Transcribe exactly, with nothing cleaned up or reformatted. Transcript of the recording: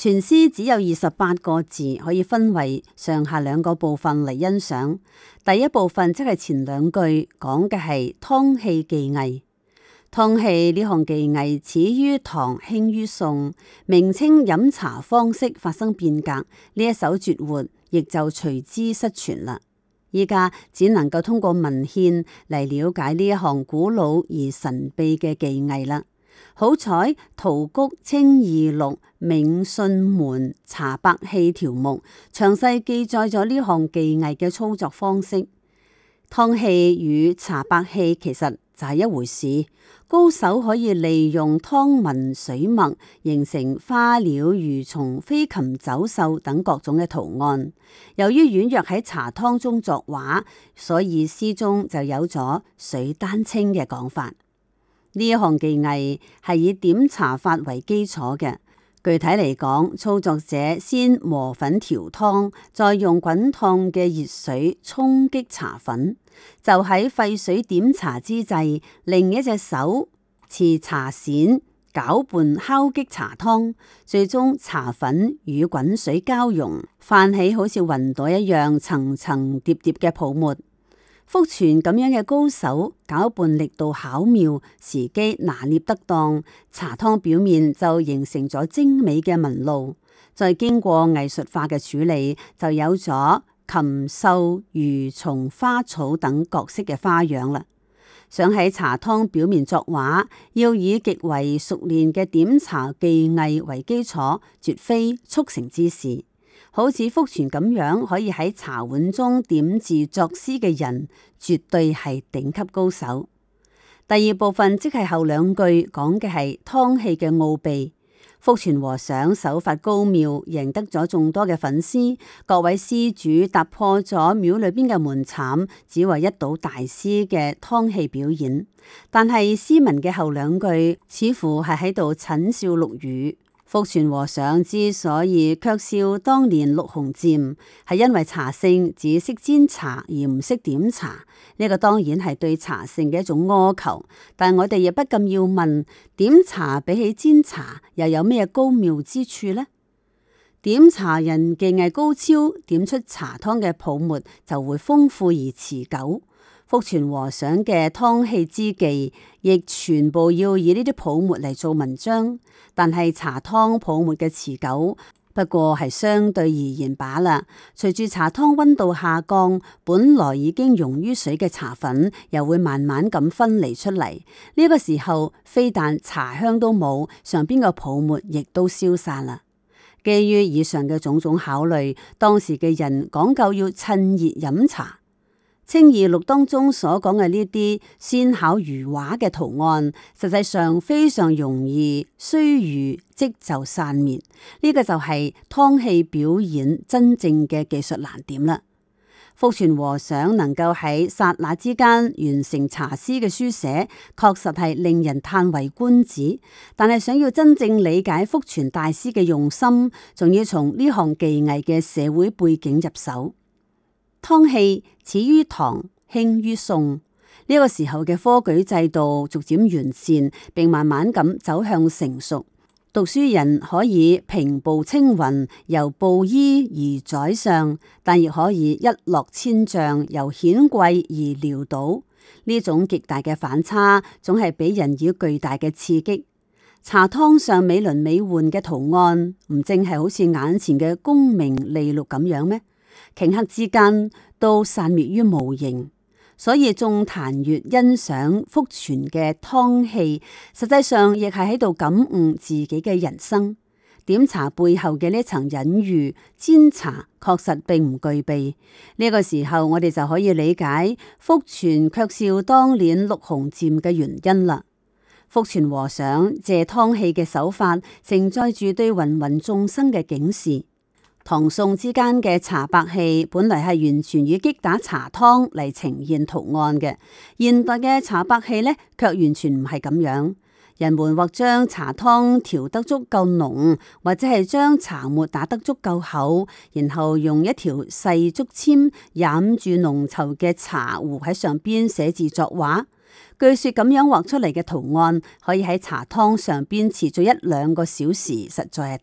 全詩只有二十八個字，可以分為上下兩個部分嚟欣賞。第一部分即係前兩句，講嘅係湯器技藝。湯器呢項技藝始於唐，興於宋，明清飲茶方式發生變革，呢一手絕活亦就隨之失傳啦。依家只能夠通過文獻嚟了解呢一項古老而神秘嘅技藝啦。好彩陶谷清異錄銘信門茶百器條目詳細記載咗呢項技藝嘅操作方式。湯器與茶百器其實就係一回事，高手可以利用湯紋水墨形成花鳥魚蟲飛禽走獸等各種嘅圖案。由於婉約喺茶湯中作畫，所以詩中就有咗水丹青嘅講法。呢一項技藝係以點茶法為基礎嘅，具體嚟講，操作者先磨粉調湯，再用滾燙嘅熱水沖擊茶粉，就喺沸水點茶之際，另一隻手持茶筅攪拌敲擊茶湯，最終茶粉與滾水交融，泛起好似雲朵一樣層層疊疊嘅泡沫。福全咁樣嘅高手，攪拌力度巧妙，時機拿捏得當，茶湯表面就形成咗精美嘅紋路。再經過藝術化嘅處理，就有咗禽獸魚蟲花草等各式嘅花樣啦。想喺茶湯表面作畫，要以極為熟練嘅點茶技藝為基礎，絕非速成之事。好似福全咁樣可以喺茶碗中點字作詩嘅人，絕對係頂級高手。第二部分即係後兩句，講嘅係湯器嘅奧秘。福全和尚手法高妙，贏得咗眾多嘅粉絲。各位施主突破咗廟裏邊嘅門檻，只為一睹大師嘅湯器表演。但係詩文嘅後兩句似乎係喺度恥笑陸羽。福全和尚之所以卻笑當年陸鴻漸，係因為茶聖只識煎茶而唔識點茶。呢、這個當然係對茶聖嘅一種苛求，但我哋亦不禁要問：點茶比起煎茶又有咩高妙之處呢？點茶人技藝高超，點出茶湯嘅泡沫就會豐富而持久。福全和尚嘅湯器之技，亦全部要以呢啲泡沫嚟做文章。但係茶湯泡沫嘅持久，不過係相對而言罷啦。隨住茶湯溫度下降，本來已經溶於水嘅茶粉，又會慢慢咁分離出嚟。呢、這個時候，非但茶香都冇，上邊嘅泡沫亦都消散啦。基於以上嘅種種考慮，當時嘅人講究要趁熱飲茶。清異錄當中所講嘅呢啲纖巧如畫嘅圖案，實際上非常容易須臾即就散滅。呢、這個就係湯器表演真正嘅技術難點啦。福全和尚能夠喺剎那之間完成茶詩嘅書寫，確實係令人嘆為觀止。但係想要真正理解福全大師嘅用心，仲要從呢項技藝嘅社會背景入手。湯器始於唐，興於宋，呢、這個時候嘅科舉制度逐漸完善，並慢慢咁走向成熟。讀書人可以平步青雲，由布衣而宰相，但亦可以一落千丈，由顯貴而潦倒。呢種極大嘅反差，總係俾人以巨大嘅刺激。茶湯上美輪美奐嘅圖案，唔正係好似眼前嘅功名利祿咁樣咩？頃刻之間都散滅於無形，所以眾壇閱欣賞福全嘅湯器，實際上亦係喺度感悟自己嘅人生。點茶背後嘅呢層隱喻，煎茶確實並唔具備。呢、這個時候，我哋就可以理解福全卻笑當年陸鴻漸嘅原因啦。福全和尚借湯器嘅手法，承載住對芸芸眾生嘅警示。唐宋之間嘅茶百器本來係完全以擊打茶湯嚟呈現圖案嘅，現代嘅茶百器呢，卻完全唔係咁樣。人們或將茶湯調得足夠濃，或者係將茶沫打得足夠厚，然後用一條細竹籤染住濃稠嘅茶壺喺上邊寫字作畫。據說咁樣畫出嚟嘅圖案可以喺茶湯上邊持續一兩個小時，實在係